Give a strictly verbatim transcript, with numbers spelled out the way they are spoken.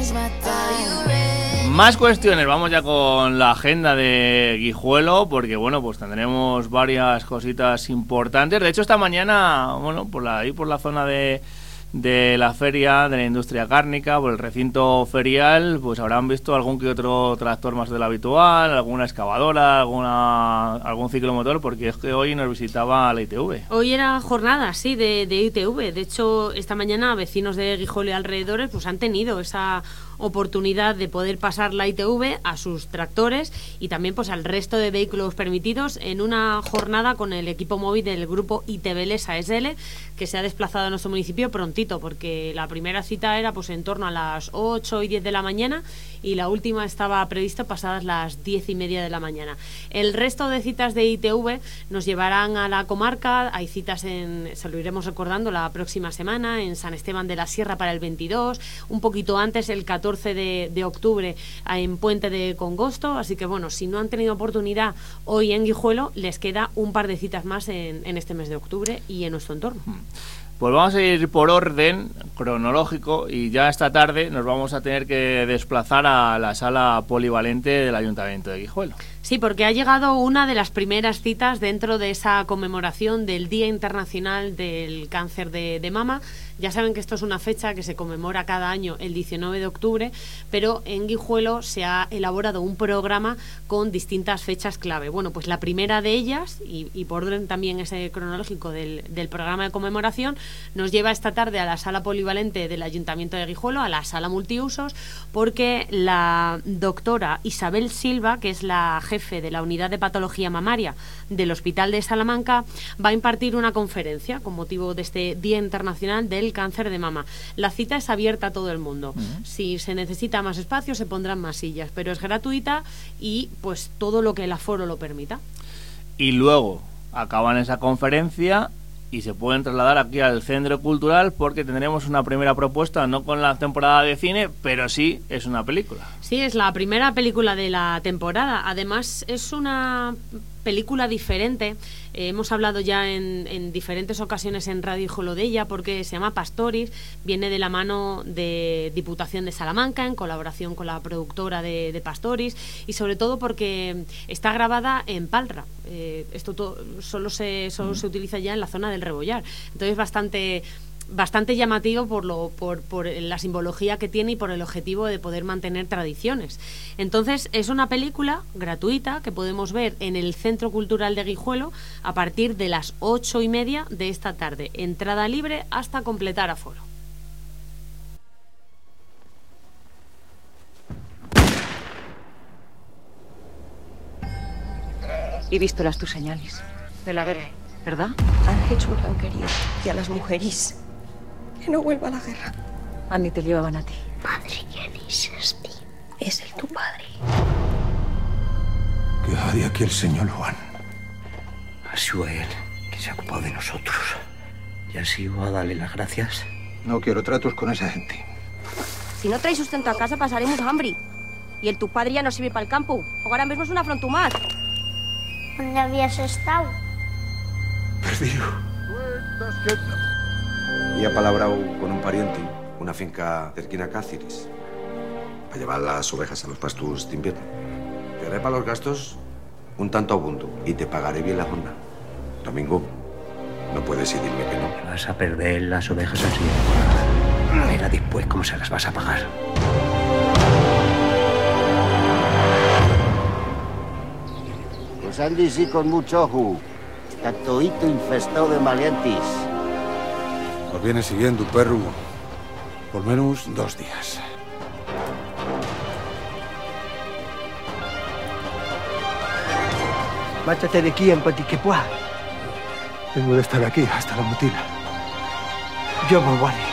Más cuestiones, vamos ya con la agenda de Guijuelo, porque bueno, pues tendremos varias cositas importantes. De hecho, esta mañana, bueno, por la, ahí por la zona de, de la feria de la industria cárnica, por el recinto ferial, pues habrán visto algún que otro tractor más de lo habitual, alguna excavadora, alguna algún ciclomotor, porque es que hoy nos visitaba la I T V. Hoy era jornada, sí, de, de I T V. De hecho, esta mañana vecinos de Guijuelo y alrededores pues han tenido esa oportunidad de poder pasar la I T V a sus tractores y también pues al resto de vehículos permitidos en una jornada con el equipo móvil del grupo I T V Lesa S L, que se ha desplazado a nuestro municipio prontito, porque la primera cita era pues en torno a las ocho y diez de la mañana y la última estaba prevista pasadas las diez y media de la mañana. El resto de citas de I T V nos llevarán a la comarca. Hay citas en, se lo iremos recordando la próxima semana, en San Esteban de la Sierra para el veintidós, un poquito antes, el catorce de, de octubre en Puente de Congosto. Así que bueno, si no han tenido oportunidad hoy en Guijuelo, les queda un par de citas más en, en este mes de octubre y en nuestro entorno. Pues vamos a ir por orden cronológico y ya esta tarde nos vamos a tener que desplazar a la sala polivalente del Ayuntamiento de Guijuelo. Sí, porque ha llegado una de las primeras citas dentro de esa conmemoración del Día Internacional del Cáncer de, de Mama. Ya saben que esto es una fecha que se conmemora cada año el diecinueve de octubre, pero en Guijuelo se ha elaborado un programa con distintas fechas clave. Bueno, pues la primera de ellas, y, y por orden también ese cronológico del, del programa de conmemoración, nos lleva esta tarde a la sala polivalente del Ayuntamiento de Guijuelo, a la sala multiusos, porque la doctora Isabel Silva, que es la jefe de la unidad de patología mamaria del Hospital de Salamanca, va a impartir una conferencia con motivo de este Día Internacional del Cáncer de Mama. La cita es abierta a todo el mundo. Uh-huh. Si se necesita más espacio, se pondrán más sillas, pero es gratuita y pues todo lo que el aforo lo permita. Y luego acaban esa conferencia y se pueden trasladar aquí al Centro Cultural, porque tendremos una primera propuesta, no con la temporada de cine, pero sí es una película. Sí, es la primera película de la temporada. Además, es una película diferente. Eh, hemos hablado ya en, en diferentes ocasiones en Radio Guijuelo de ella, porque se llama Pastoris, viene de la mano de Diputación de Salamanca, en colaboración con la productora de, de Pastoris, y sobre todo porque está grabada en Palra. Eh, esto to, solo, se, solo mm. se utiliza ya en la zona del Rebollar. Entonces, bastante... bastante llamativo por, lo, por, por la simbología que tiene y por el objetivo de poder mantener tradiciones. Entonces, es una película gratuita que podemos ver en el Centro Cultural de Guijuelo a partir de las ocho y media de esta tarde. Entrada libre hasta completar aforo. He visto las tus señales de la guerra, ¿verdad? Han hecho lo que han querido. Y a las mujeres, que no vuelva a la guerra. A mí te llevaban a ti. Padre, ¿quién es este? Es el tu padre. ¿Qué hay aquí el señor Juan? Ha sido él que se ha ocupado de nosotros. Y así va a darle las gracias. No quiero tratos con esa gente. Si no traes sustento a casa, pasaremos hambre. Y el tu padre ya no sirve para el campo. Ahora mismo es una afronta más. ¿Dónde habías estado? Perdido. Y ha palabrado con un pariente, una finca cerquina a Cáceres, para llevar las ovejas a los pastos de invierno. Te haré para los gastos un tanto abundo y te pagaré bien la jornada. Domingo, no puedes decirme que no. Te vas a perder las ovejas así. Verá después cómo se las vas a pagar. Pues Andy sí con mucho ojo. Está todito infestado de maleantes. Nos viene siguiendo, perro, por menos dos días. Márchate de aquí en cuanto que pueda. Tengo de estar aquí hasta la mutila. Yo me voy.